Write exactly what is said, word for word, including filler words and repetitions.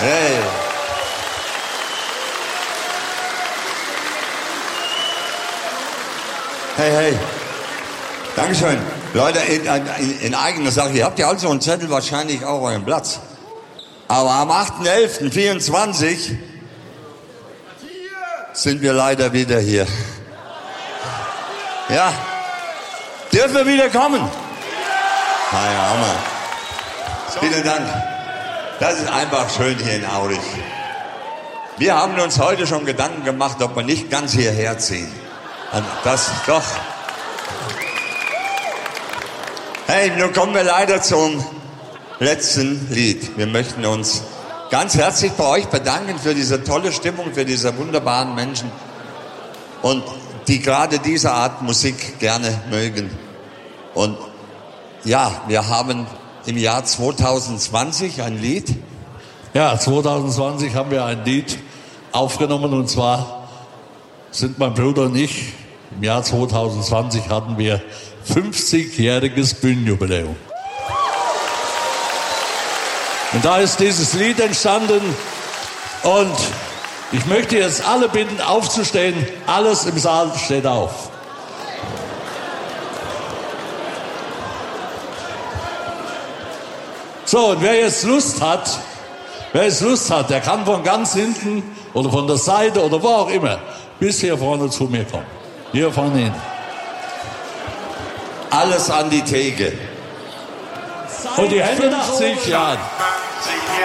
Hey. Hey, hey. Dankeschön. Leute, in, in, in eigener Sache, ihr habt ja also einen Zettel wahrscheinlich auch euren Platz. Aber am achten elften vierundzwanzig sind wir leider wieder hier. Ja. Dürfen wir wieder kommen? Na ja, Hammer. Vielen Dank. Das ist einfach schön hier in Aurich. Wir haben uns heute schon Gedanken gemacht, ob wir nicht ganz hierher ziehen. Das doch. Hey, nun kommen wir leider zum letzten Lied. Wir möchten uns ganz herzlich bei euch bedanken für diese tolle Stimmung, für diese wunderbaren Menschen und die gerade diese Art Musik gerne mögen. Und ja, wir haben im Jahr zweitausendzwanzig ein Lied. Ja, zweitausendzwanzig haben wir ein Lied aufgenommen und zwar sind mein Bruder und ich, im Jahr zweitausendzwanzig hatten wir fünfzigjähriges Bühnenjubiläum. Und da ist dieses Lied entstanden und ich möchte jetzt alle bitten, aufzustehen. Alles im Saal steht auf. So, und wer jetzt Lust hat, wer jetzt Lust hat, der kann von ganz hinten oder von der Seite oder wo auch immer bis hier vorne zu mir kommen. Hier vorne hin. Alles an die Theke. Und die Hände nach sich, ja.